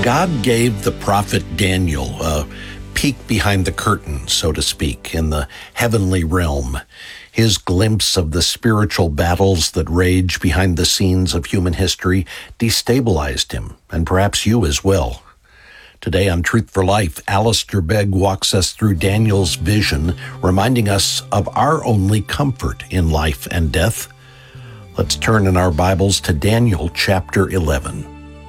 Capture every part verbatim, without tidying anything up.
God gave the prophet Daniel a peek behind the curtain, so to speak, in the heavenly realm. His glimpse of the spiritual battles that rage behind the scenes of human history destabilized him, and perhaps you as well. Today on Truth for Life, Alistair Begg walks us through Daniel's vision, reminding us of our only comfort in life and death. Let's turn in our Bibles to Daniel chapter eleven.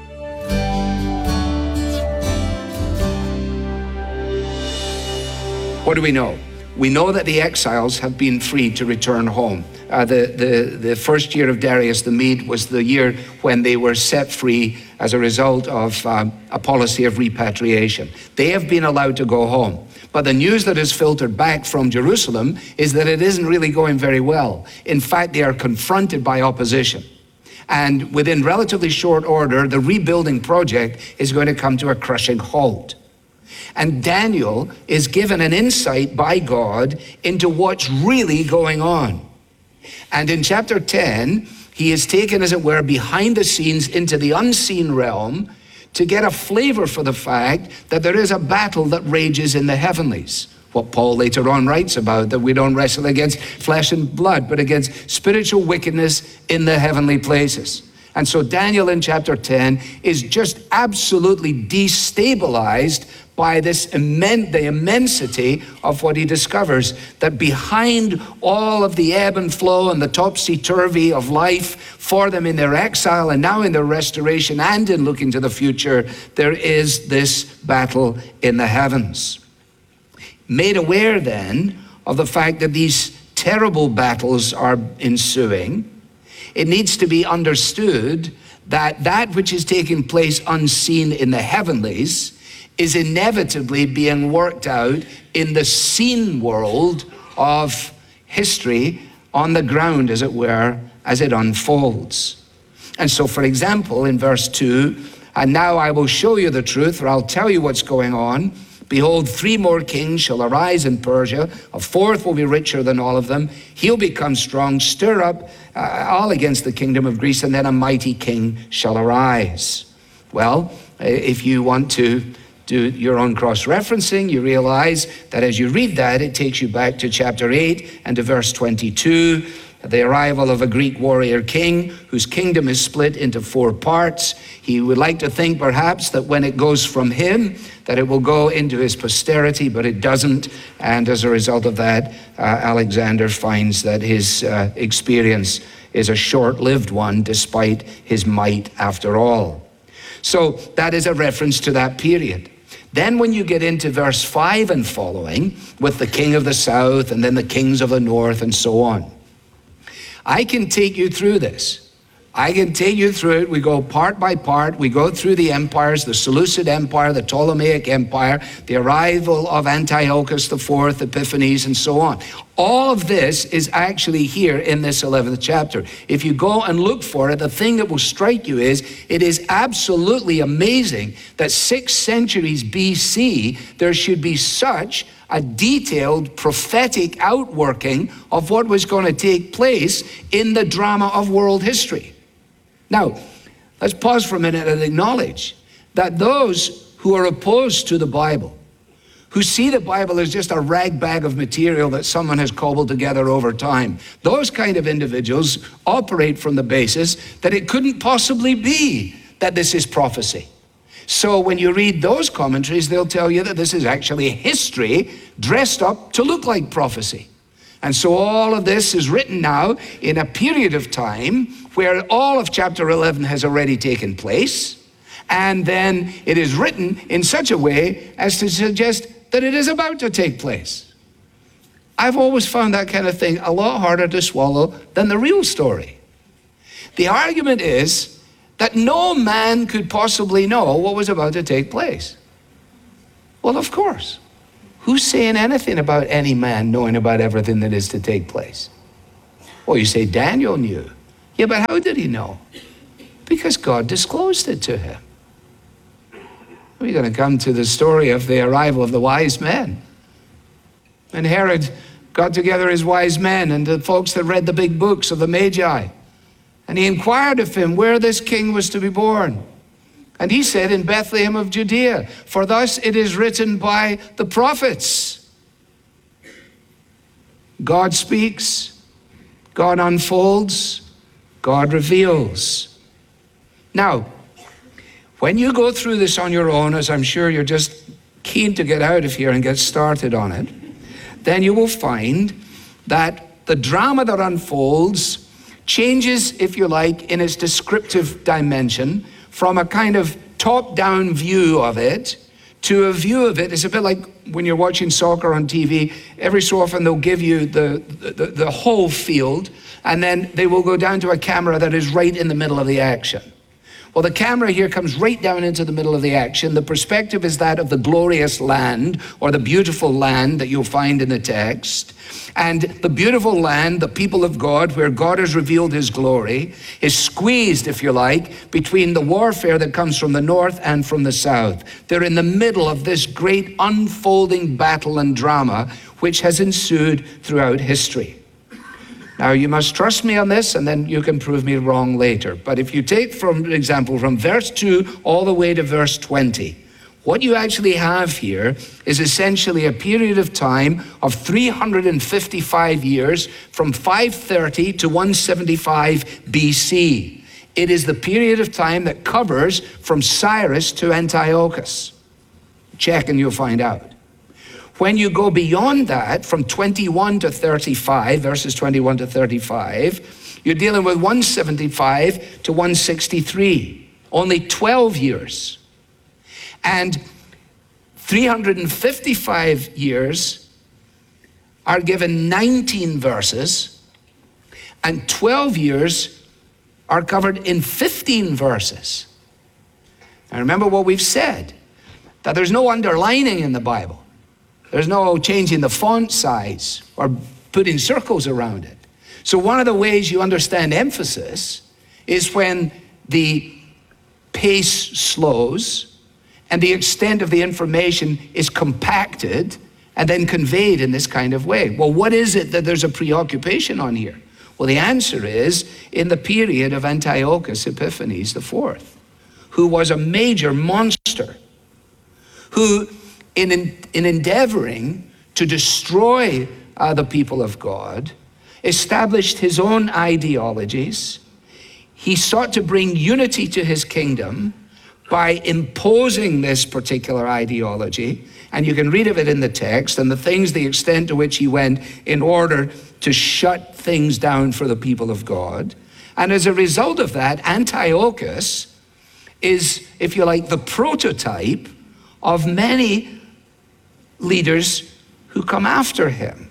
What do we know? We know that the exiles have been free to return home. Uh, the, the, the first year of Darius the Mede was the year when they were set free as a result of um, a policy of repatriation. They have been allowed to go home. But the news that has filtered back from Jerusalem is that it isn't really going very well. In fact, they are confronted by opposition. And within relatively short order, the rebuilding project is going to come to a crushing halt. And Daniel is given an insight by God into what's really going on. And in chapter ten, he is taken, as it were, behind the scenes into the unseen realm to get a flavor for the fact that there is a battle that rages in the heavenlies. What Paul later on writes about, that we don't wrestle against flesh and blood, but against spiritual wickedness in the heavenly places. And so Daniel in chapter ten is just absolutely destabilized by this immense, the immensity of what he discovers, that behind all of the ebb and flow and the topsy-turvy of life for them in their exile and now in their restoration and in looking to the future, there is this battle in the heavens. Made aware then of the fact that these terrible battles are ensuing, it needs to be understood that that which is taking place unseen in the heavenlies is inevitably being worked out in the seen world of history on the ground, as it were, as it unfolds. And so, for example, in verse two, and now I will show you the truth, or I'll tell you what's going on. Behold, three more kings shall arise in Persia. A fourth will be richer than all of them. He'll become strong, stir up uh, all against the kingdom of Greece, and then a mighty king shall arise. Well, if you want to do your own cross-referencing, you realize that as you read that, it takes you back to chapter eight and to verse twenty-two, the arrival of a Greek warrior king whose kingdom is split into four parts. He would like to think perhaps that when it goes from him, that it will go into his posterity, but it doesn't. And as a result of that, uh, Alexander finds that his uh, experience is a short-lived one, despite his might after all. So that is a reference to that period. Then when you get into verse five and following, with the king of the south and then the kings of the north and so on, I can take you through this. I can take you through it. We go part by part. We go through the empires, the Seleucid Empire, the Ptolemaic Empire, the arrival of Antiochus the Fourth, Epiphanes, and so on. All of this is actually here in this eleventh chapter. If you go and look for it, the thing that will strike you is it is absolutely amazing that six centuries B C, there should be such a detailed prophetic outworking of what was going to take place in the drama of world history. Now, let's pause for a minute and acknowledge that those who are opposed to the Bible, who see the Bible as just a rag bag of material that someone has cobbled together over time, those kind of individuals operate from the basis that it couldn't possibly be that this is prophecy. So when you read those commentaries, they'll tell you that this is actually history dressed up to look like prophecy. And so all of this is written now in a period of time where all of chapter eleven has already taken place. And then it is written in such a way as to suggest that it is about to take place. I've always found that kind of thing a lot harder to swallow than the real story. The argument is that no man could possibly know what was about to take place. Well, of course. Who's saying anything about any man knowing about everything that is to take place? Well, you say Daniel knew. Yeah, but how did he know? Because God disclosed it to him. We're going to come to the story of the arrival of the wise men. And Herod got together his wise men and the folks that read the big books of the Magi. And he inquired of him where this king was to be born. And he said, in Bethlehem of Judea, for thus it is written by the prophets. God speaks, God unfolds, God reveals. Now, when you go through this on your own, as I'm sure you're just keen to get out of here and get started on it, then you will find that the drama that unfolds changes, if you like, in its descriptive dimension from a kind of top-down view of it to a view of it. It's a bit like when you're watching soccer on T V. Every so often they'll give you the, the, the whole field, and then they will go down to a camera that is right in the middle of the action. Well, the camera here comes right down into the middle of the action. The perspective is that of the glorious land, or the beautiful land that you'll find in the text. And the beautiful land, the people of God, where God has revealed his glory, is squeezed, if you like, between the warfare that comes from the north and from the south. They're in the middle of this great unfolding battle and drama which has ensued throughout history. Now, you must trust me on this, and then you can prove me wrong later. But if you take, for example, from verse two all the way to verse twenty, what you actually have here is essentially a period of time of three hundred fifty-five years, from five thirty to one seventy-five B C. It is the period of time that covers from Cyrus to Antiochus. Check and you'll find out. When you go beyond that, from twenty-one to thirty-five, verses twenty-one to thirty-five, you're dealing with one seventy-five to one sixty-three, only twelve years. And three hundred fifty-five years are given nineteen verses, and twelve years are covered in fifteen verses. Now remember what we've said, that there's no underlining in the Bible. There's no changing the font size or putting circles around it. So one of the ways you understand emphasis is when the pace slows and the extent of the information is compacted and then conveyed in this kind of way. Well, what is it that there's a preoccupation on here? Well, the answer is in the period of Antiochus Epiphanes the fourth, who was a major monster, who In, in, in endeavoring to destroy uh, the people of God, established his own ideologies. He sought to bring unity to his kingdom by imposing this particular ideology. And you can read of it in the text, and the things, the extent to which he went in order to shut things down for the people of God. And as a result of that, Antiochus is, if you like, the prototype of many leaders who come after him.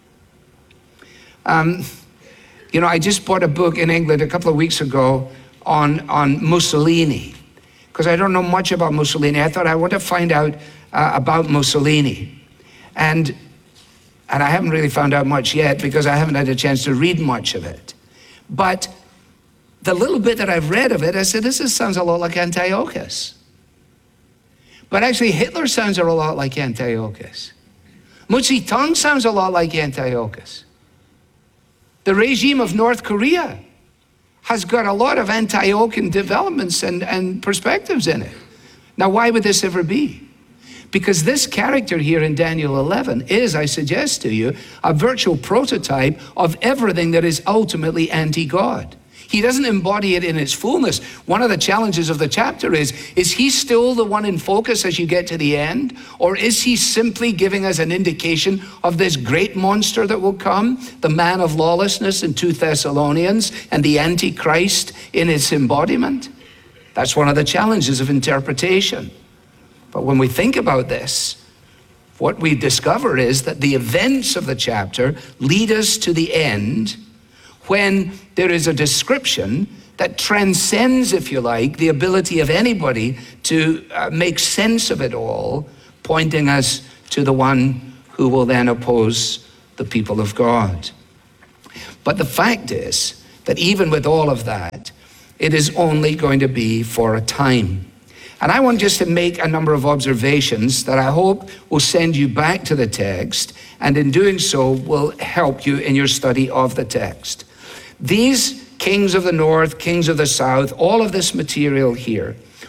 Um, you know, I just bought a book in England a couple of weeks ago on, on Mussolini, because I don't know much about Mussolini. I thought I want to find out uh, about Mussolini. And, and I haven't really found out much yet because I haven't had a chance to read much of it. But the little bit that I've read of it, I said, this is, sounds a lot like Antiochus. But actually, Hitler sounds a lot like Antiochus. Mao Zedong sounds a lot like Antiochus. The regime of North Korea has got a lot of Antiochian developments and, and perspectives in it. Now, why would this ever be? Because this character here in Daniel eleven is, I suggest to you, a virtual prototype of everything that is ultimately anti-God. He doesn't embody it in its fullness. One of the challenges of the chapter is, is he still the one in focus as you get to the end? Or is he simply giving us an indication of this great monster that will come, the man of lawlessness in two Thessalonians, and the Antichrist in its embodiment? That's one of the challenges of interpretation. But when we think about this, what we discover is that the events of the chapter lead us to the end when there is a description that transcends, if you like, the ability of anybody to uh, make sense of it all, pointing us to the one who will then oppose the people of God. But the fact is that even with all of that, it is only going to be for a time. And I want just to make a number of observations that I hope will send you back to the text, and in doing so will help you in your study of the text. These kings of the north, kings of the south, all of this material here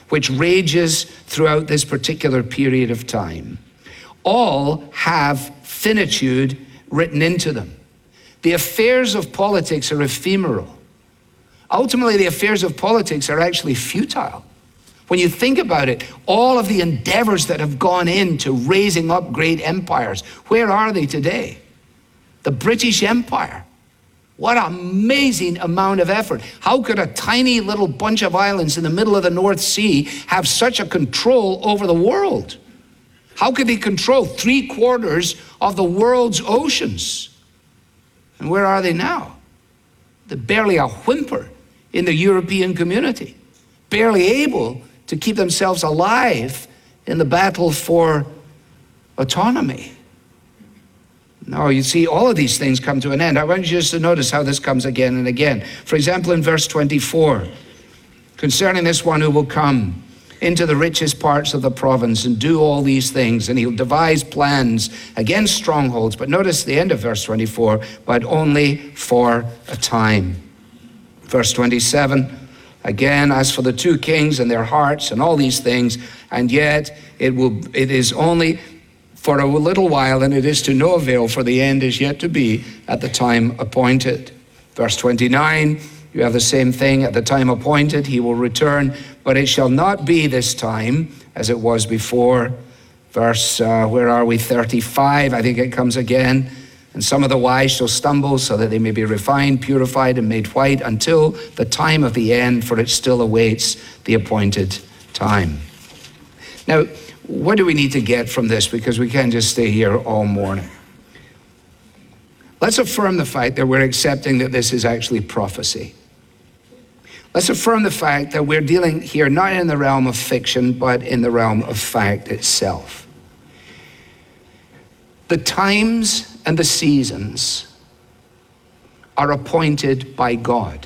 which rages throughout this particular period of time, all have finitude written into them. The affairs of politics are ephemeral. Ultimately, the affairs of politics are actually futile. When you think about it, all of the endeavors that have gone into raising up great empires, where are they today? The British Empire. What an amazing amount of effort. How could a tiny little bunch of islands in the middle of the North Sea have such a control over the world? How could they control three quarters of the world's oceans? And where are they now? They're barely a whimper in the European community, barely able to keep themselves alive in the battle for autonomy. No, you see, all of these things come to an end. I want you just to notice how this comes again and again. For example, in verse twenty-four, concerning this one who will come into the richest parts of the province and do all these things, and he'll devise plans against strongholds. But notice the end of verse twenty-four, but only for a time. Verse twenty-seven, again, as for the two kings and their hearts and all these things, and yet it will it is only for a little while, and it is to no avail, for the end is yet to be at the time appointed. Verse twenty-nine, you have the same thing. At the time appointed, he will return, but it shall not be this time as it was before. Verse, uh, where are we, thirty-five, I think it comes again. And some of the wise shall stumble, so that they may be refined, purified, and made white until the time of the end, for it still awaits the appointed time. Now, what do we need to get from this? Because we can't just stay here all morning. Let's affirm the fact that we're accepting that this is actually prophecy. Let's affirm the fact that we're dealing here not in the realm of fiction, but in the realm of fact itself. The times and the seasons are appointed by God.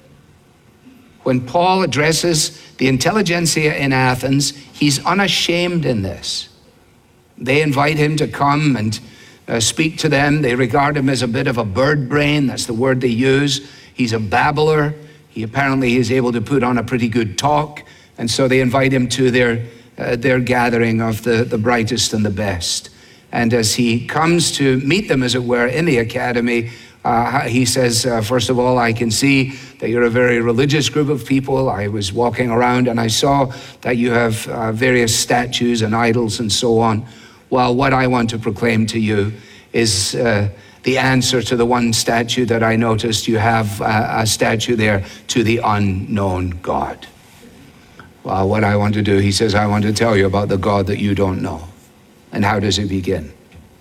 When Paul addresses the intelligentsia in Athens, he's unashamed in this. They invite him to come and uh, speak to them. They regard him as a bit of a bird brain. That's the word they use. He's a babbler. He apparently is able to put on a pretty good talk. And so they invite him to their, uh, their gathering of the, the brightest and the best. And as he comes to meet them, as it were, in the academy, uh, he says, uh, first of all, I can see that you're a very religious group of people. I was walking around and I saw that you have uh, various statues and idols and so on. Well, what I want to proclaim to you is uh, the answer to the one statue that I noticed. You have uh, a statue there to the unknown God. Well, what I want to do, he says, I want to tell you about the God that you don't know. And how does he begin?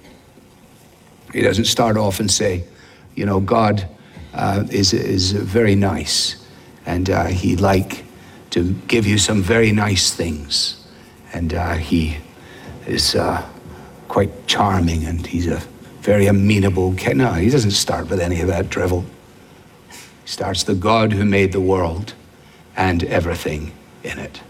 He doesn't start off and say, you know, God uh, is, is very nice, and uh, he'd like to give you some very nice things. And uh, he is uh, quite charming, and he's a very amenable king. No, he doesn't start with any of that drivel. He starts, the God who made the world and everything in it.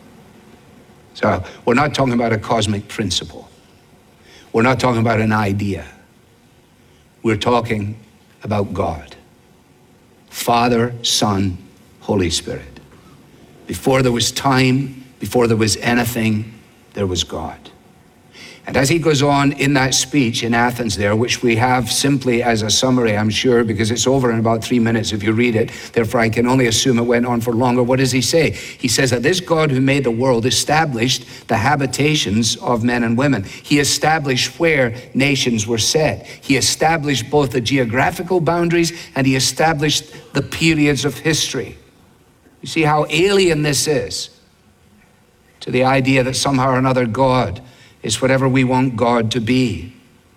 So we're not talking about a cosmic principle. We're not talking about an idea. We're talking about God. Father, Son, Holy Spirit. Before there was time, before there was anything, there was God. And as he goes on in that speech in Athens there, which we have simply as a summary, I'm sure, because it's over in about three minutes if you read it. Therefore, I can only assume it went on for longer. What does he say? He says that this God who made the world established the habitations of men and women. He established where nations were set. He established both the geographical boundaries and he established the periods of history. You see how alien this is to the idea that somehow or another God is whatever we want God to be.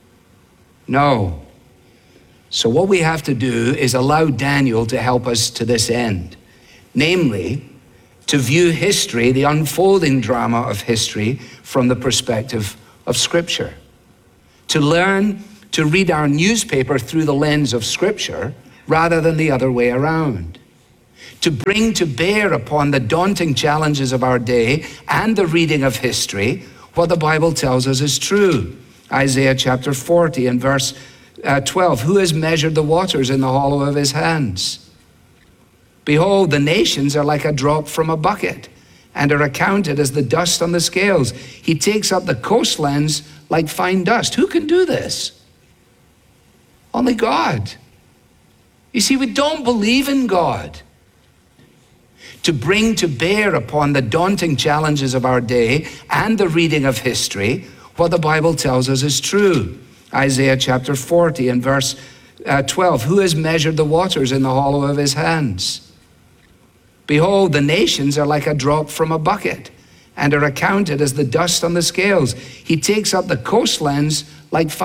No. So what we have to do is allow Daniel to help us to this end. Namely, to view history, the unfolding drama of history, from the perspective of Scripture. To learn to read our newspaper through the lens of Scripture rather than the other way around. To bring to bear upon the daunting challenges of our day and the reading of history what the Bible tells us is true. Isaiah chapter forty and verse uh, twelve, who has measured the waters in the hollow of his hands? Behold, the nations are like a drop from a bucket, and are accounted as the dust on the scales. He takes up the coastlands like fine dust. Who can do this? Only God. You see, we don't believe in God to bring to bear upon the daunting challenges of our day and the reading of history what the Bible tells us is true. Isaiah chapter forty and verse uh, twelve, who has measured the waters in the hollow of his hands? Behold, the nations are like a drop from a bucket and are accounted as the dust on the scales. He takes up the coastlands like